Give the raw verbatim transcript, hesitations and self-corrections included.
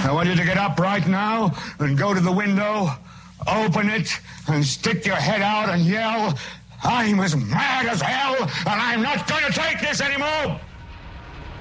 I want you to get up right now and go to the window, open it, and stick your head out and yell, I'm as mad as hell, and I'm not going to take this anymore!